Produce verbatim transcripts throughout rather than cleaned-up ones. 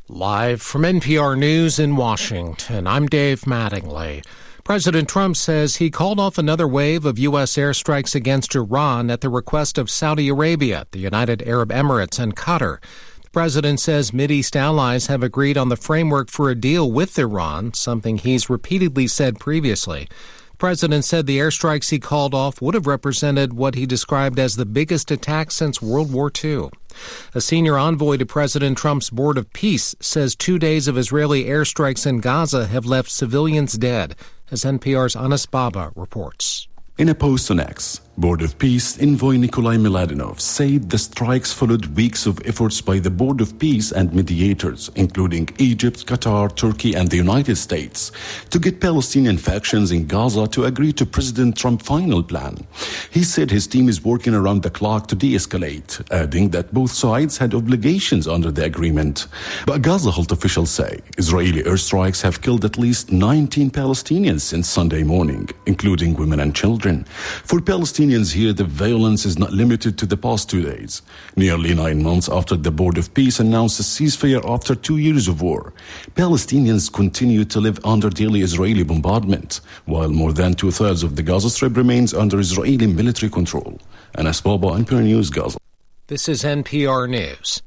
Live from N P R News in Washington, I'm Dave Mattingly. President Trump says he called off another wave of U S airstrikes against Iran at the request of Saudi Arabia, the United Arab Emirates, and Qatar. The president says Mideast allies have agreed on the framework for a deal with Iran, something he's repeatedly said previously. The president said the airstrikes he called off would have represented what he described as the biggest attack since World War Two. A senior envoy to President Trump's Board of Peace says two days of Israeli airstrikes in Gaza have left civilians dead, as N P R's Anas Baba reports. In a post on X, Board of Peace envoy Nikolai Miladinov said the strikes followed weeks of efforts by the Board of Peace and mediators, including Egypt, Qatar, Turkey, and the United States, to get Palestinian factions in Gaza to agree to President Trump's final plan. He said his team is working around the clock to de-escalate, adding that both sides had obligations under the agreement. But Gaza health officials say Israeli airstrikes have killed at least nineteen Palestinians since Sunday morning, including women and children. For Palestinians here, the violence is not limited to the past two days. Nearly nine months after the Board of Peace announced a ceasefire after two years of war, Palestinians continue to live under daily Israeli bombardment, while more than two-thirds of the Gaza Strip remains under Israeli military control. Anas Baba, N P R News, Gaza. This is N P R News.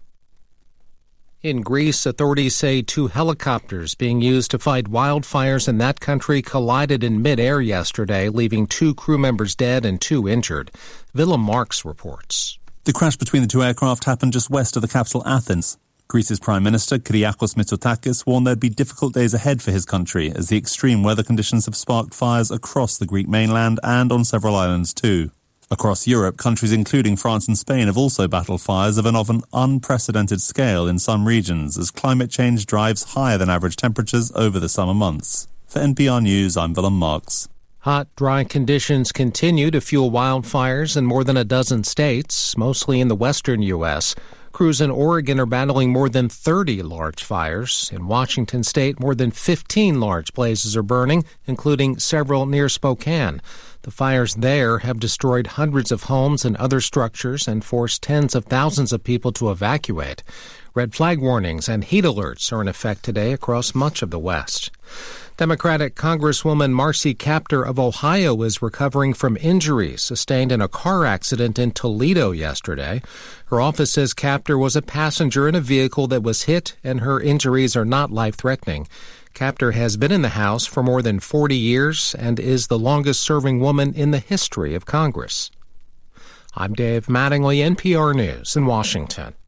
In Greece, authorities say two helicopters being used to fight wildfires in that country collided in midair yesterday, leaving two crew members dead and two injured. Willem Marks reports. The crash between the two aircraft happened just west of the capital, Athens. Greece's Prime Minister, Kyriakos Mitsotakis, warned there'd be difficult days ahead for his country as the extreme weather conditions have sparked fires across the Greek mainland and on several islands too. Across Europe, countries including France and Spain have also battled fires of an often unprecedented scale in some regions as climate change drives higher than average temperatures over the summer months. For N P R News, I'm Willem Marks. Hot, dry conditions continue to fuel wildfires in more than a dozen states, mostly in the western U S Crews in Oregon are battling more than thirty large fires. In Washington state, more than fifteen large blazes are burning, including several near Spokane. The fires there have destroyed hundreds of homes and other structures and forced tens of thousands of people to evacuate. Red flag warnings and heat alerts are in effect today across much of the West. Democratic Congresswoman Marcy Kaptur of Ohio is recovering from injuries sustained in a car accident in Toledo yesterday. Her office says Kaptur was a passenger in a vehicle that was hit, and her injuries are not life-threatening. Kaptur has been in the House for more than forty years and is the longest-serving woman in the history of Congress. I'm Dave Mattingly, N P R News in Washington.